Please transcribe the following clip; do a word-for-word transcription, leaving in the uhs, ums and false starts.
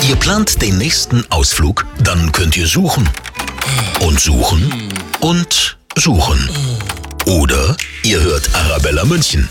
Ihr plant den nächsten Ausflug? Dann könnt ihr suchen. Und suchen. Und suchen. Oder ihr hört Arabella München.